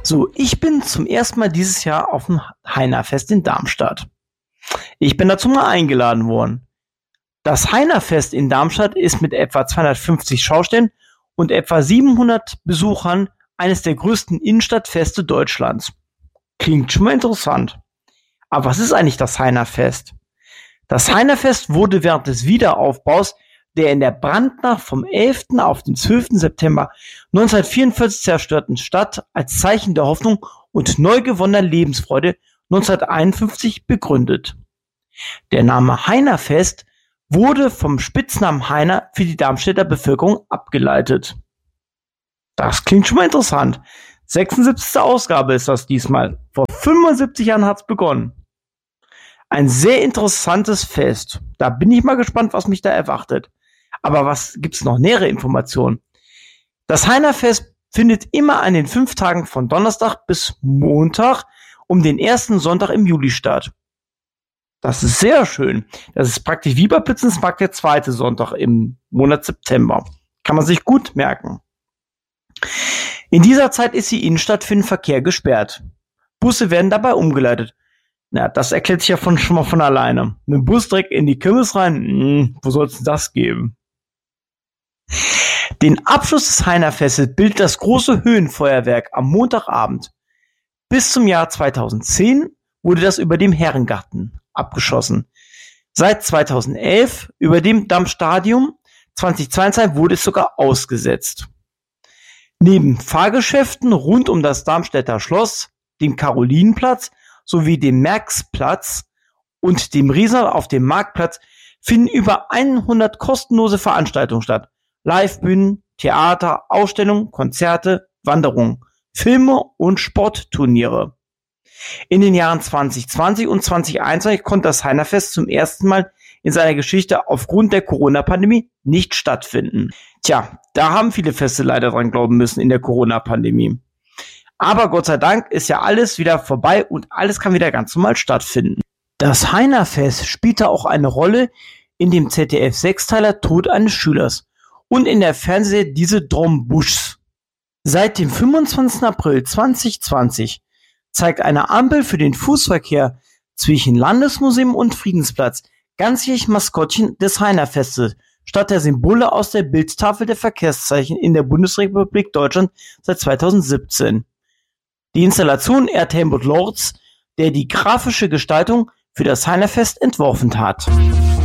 So, ich bin zum ersten Mal dieses Jahr auf dem Heinerfest in Darmstadt. Ich bin dazu mal eingeladen worden. Das Heinerfest in Darmstadt ist mit etwa 250 Schaustellern und etwa 700 Besuchern eines der größten Innenstadtfeste Deutschlands. Klingt schon mal interessant. Aber was ist eigentlich das Heinerfest? Das Heinerfest wurde während des Wiederaufbaus der in der Brandnacht vom 11. auf den 12. September 1944 zerstörten Stadt als Zeichen der Hoffnung und neu gewonnener Lebensfreude 1951 begründet. Der Name Heinerfest wurde vom Spitznamen Heiner für die Darmstädter Bevölkerung abgeleitet. Das klingt schon mal interessant. 76. Ausgabe ist das diesmal. Vor 75 Jahren hat's begonnen. Ein sehr interessantes Fest. Da bin ich mal gespannt, was mich da erwartet. Aber was gibt's noch nähere Informationen? Das Heinerfest findet immer an den 5 Tagen von Donnerstag bis Montag um den ersten Sonntag im Juli statt. Das ist sehr schön. Das ist praktisch wie bei Blitzensmarkt der zweite Sonntag im Monat September. Kann man sich gut merken. In dieser Zeit ist die Innenstadt für den Verkehr gesperrt. Busse werden dabei umgeleitet. Na, das erklärt sich ja schon mal von alleine. Mit dem Bus direkt in die Kirmes rein? Wo soll es das geben? Den Abschluss des Heinerfestes bildet das große Höhenfeuerwerk am Montagabend. Bis zum Jahr 2010 wurde das über dem Herrengarten abgeschossen. Seit 2011 über dem Dammstadion, 2022 wurde es sogar ausgesetzt. Neben Fahrgeschäften rund um das Darmstädter Schloss, dem Karolinenplatz sowie dem Märksplatz und dem Riesenrad auf dem Marktplatz finden über 100 kostenlose Veranstaltungen statt. Livebühnen, Theater, Ausstellungen, Konzerte, Wanderungen, Filme und Sportturniere. In den Jahren 2020 und 2021 konnte das Heinerfest zum ersten Mal in seiner Geschichte aufgrund der Corona-Pandemie nicht stattfinden. Tja, da haben viele Feste leider dran glauben müssen in der Corona-Pandemie. Aber Gott sei Dank ist ja alles wieder vorbei und alles kann wieder ganz normal stattfinden. Das Heinerfest spielte auch eine Rolle in dem ZDF-Sechsteiler Tod eines Schülers und in der Fernsehserie Diese Drombuschs. Seit dem 25. April 2020 zeigt eine Ampel für den Fußverkehr zwischen Landesmuseum und Friedensplatz ganzjährig Maskottchen des Heinerfestes statt der Symbole aus der Bildtafel der Verkehrszeichen in der Bundesrepublik Deutschland seit 2017. Die Installation ehrt Helmut Lorz, der die grafische Gestaltung für das Heinerfest entworfen hat.